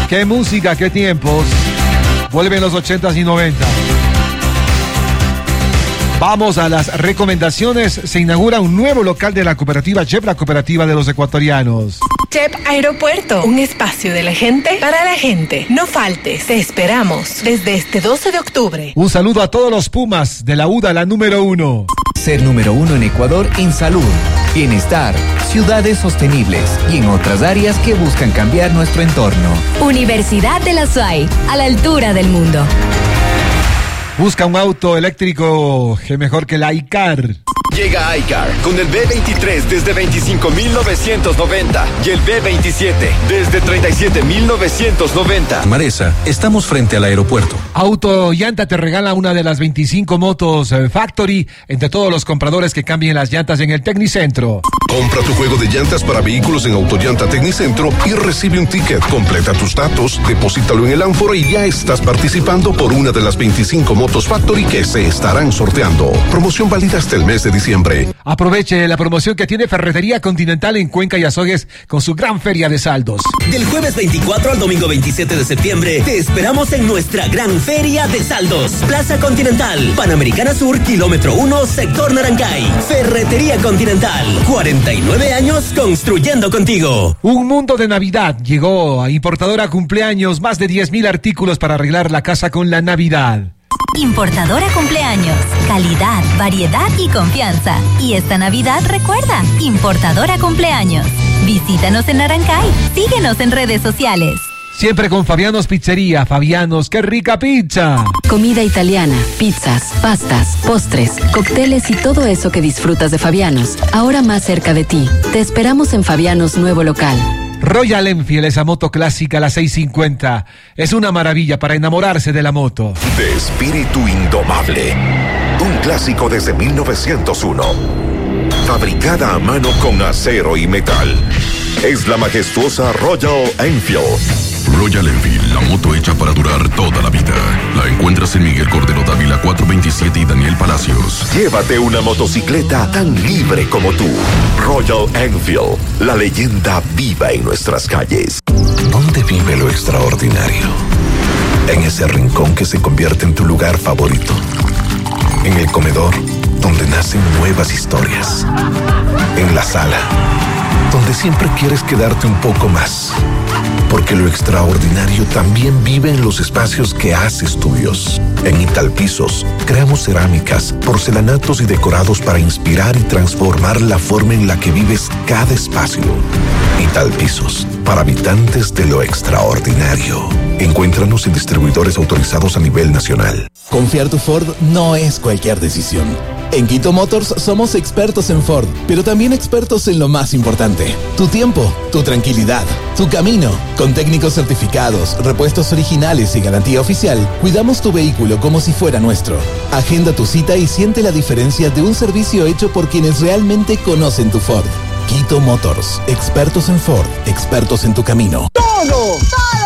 Qué música, qué tiempos. Vuelven los 80s y 90. Vamos a las recomendaciones. Se inaugura un nuevo local de la cooperativa CHEP, la cooperativa de los ecuatorianos. CHEP Aeropuerto, un espacio de la gente para la gente. No faltes, te esperamos desde este 12 de octubre. Un saludo a todos los Pumas de la UDA, la número 1. Ser número 1 en Ecuador en salud, bienestar, ciudades sostenibles y en otras áreas que buscan cambiar nuestro entorno. Universidad de la SUAY, a la altura del mundo. Busca un auto eléctrico que mejor que la iCar. Llega iCar con el B23 desde 25,990 y el B27 desde 37,990. Maresa, estamos frente al aeropuerto. Auto Llanta te regala una de las 25 motos Factory entre todos los compradores que cambien las llantas en el Tecnicentro. Compra tu juego de llantas para vehículos en Autollanta Tecnicentro y recibe un ticket. Completa tus datos, deposítalo en el ánfora y ya estás participando por una de las 25 motos Factory que se estarán sorteando. Promoción válida hasta el mes de diciembre. Aproveche la promoción que tiene Ferretería Continental en Cuenca y Azogues con su gran feria de saldos. Del jueves 24 al domingo 27 de septiembre te esperamos en nuestra gran feria de saldos. Plaza Continental, Panamericana Sur, kilómetro 1, sector Narancay. Ferretería Continental, 49 años construyendo contigo. Un mundo de Navidad llegó a Importadora Cumpleaños, más de 10,000 artículos para arreglar la casa con la Navidad. Importadora Cumpleaños, calidad, variedad y confianza. Y esta Navidad recuerda, Importadora Cumpleaños. Visítanos en Narancay, síguenos en redes sociales. Siempre con Fabianos Pizzería. Fabianos, ¡qué rica pizza! Comida italiana, pizzas, pastas, postres, cócteles y todo eso que disfrutas de Fabianos, ahora más cerca de ti. Te esperamos en Fabianos nuevo local. Royal Enfield, esa moto clásica, la 650. Es una maravilla para enamorarse de la moto. De espíritu indomable. Un clásico desde 1901. Fabricada a mano con acero y metal. Es la majestuosa Royal Enfield. Royal Enfield, la moto hecha para durar toda la vida. La encuentras en Miguel Cordero Dávila 427 y Daniel Palacios. Llévate una motocicleta tan libre como tú. Royal Enfield, la leyenda viva en nuestras calles. ¿Dónde vive lo extraordinario? En ese rincón que se convierte en tu lugar favorito. En el comedor, donde nacen nuevas historias. En la sala, donde siempre quieres quedarte un poco más. Porque lo extraordinario también vive en los espacios que haces tuyos. En Italpisos, creamos cerámicas, porcelanatos y decorados para inspirar y transformar la forma en la que vives cada espacio. Italpisos, para habitantes de lo extraordinario. Encuéntranos en distribuidores autorizados a nivel nacional. Confiar tu Ford no es cualquier decisión. En Quito Motors somos expertos en Ford, pero también expertos en lo más importante: tu tiempo, tu tranquilidad, tu camino. Con técnicos certificados, repuestos originales y garantía oficial, cuidamos tu vehículo como si fuera nuestro. Agenda tu cita y siente la diferencia de un servicio hecho por quienes realmente conocen tu Ford. Quito Motors, expertos en Ford, expertos en tu camino. Todo